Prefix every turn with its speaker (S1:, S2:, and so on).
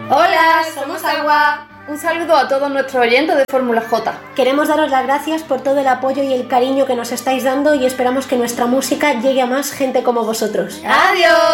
S1: Hola, somos Agua.
S2: Un saludo a todos nuestros oyentes de Fórmula J.
S3: Queremos daros las gracias por todo el apoyo y el cariño que nos estáis dando y esperamos que nuestra música llegue a más gente como vosotros.
S1: ¡Adiós!